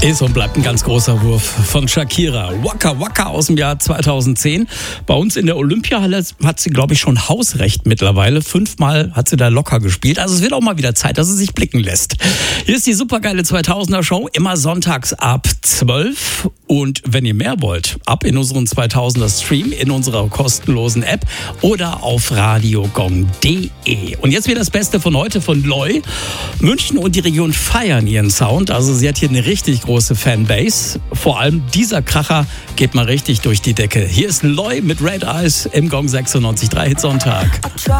Ist und bleibt ein ganz großer Wurf von Shakira. Waka Waka aus dem Jahr 2010. Bei uns in der Olympiahalle hat sie, glaube ich, schon Hausrecht mittlerweile. 5-mal hat sie da locker gespielt. Also es wird auch mal wieder Zeit, dass sie sich blicken lässt. Hier ist die supergeile 2000er Show, immer sonntags ab 12. Und wenn ihr mehr wollt, ab in unseren 2000er Stream, in unserer kostenlosen App oder auf radiogong.de. Und jetzt wieder das Beste von heute von Loi. München und die Region feiern ihren Sound. Also sie hat hier eine richtig große Fanbase. Vor allem dieser Kracher geht mal richtig durch die Decke. Hier ist Loi mit Red Eyes im Gong 96.3 Hit Sonntag.